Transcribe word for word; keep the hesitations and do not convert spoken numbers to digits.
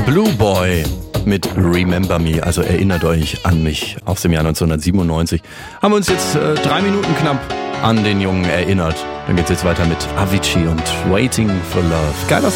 Blue Boy mit Remember Me, also erinnert euch an mich, aus dem Jahr neunzehnhundertsiebenundneunzig. Haben wir uns jetzt äh, drei Minuten knapp an den Jungen erinnert. Dann geht's jetzt weiter mit Avicii und Waiting for Love. Geiler